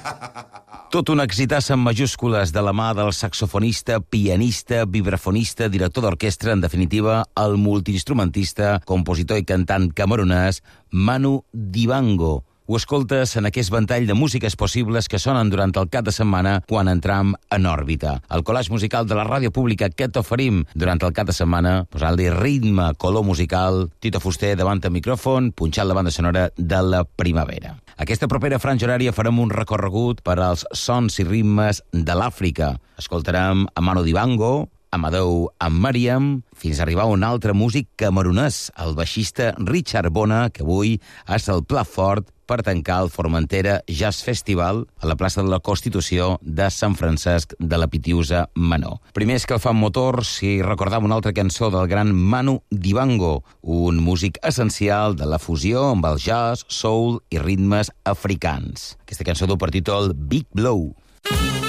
Tot un exitàs en majúscules de la mà del saxofonista, pianista, vibrafonista, director d'orquestra, en definitiva, el multiinstrumentista, compositor i cantant camerunès Manu Dibango. Ho escoltes en aquest ventall de músiques possibles que sonen durant el cap de setmana quan entram en òrbita. El collage musical de la ràdio pública que t'oferim durant el cap de setmana, posant-li ritme, color musical, Tito Fuster davant el micròfon, punxant la banda sonora de la primavera. Aquesta propera franja horària farem un recorregut per als sons i ritmes de l'Àfrica. Escoltarem a Manu Dibango, Amadou Mariam, fins a arribar a un altre músic camerunès, el baixista Richard Bona, que avui és el plat fort per tancar el Formentera Jazz Festival a la plaça de la Constitució de Sant Francesc de la Pitiusa Menor. Primer escalfant motors i recordam una altra cançó del gran Manu Dibango, un músic essencial de la fusió amb el jazz, soul i ritmes africans. Aquesta cançó du per títol Big Blow.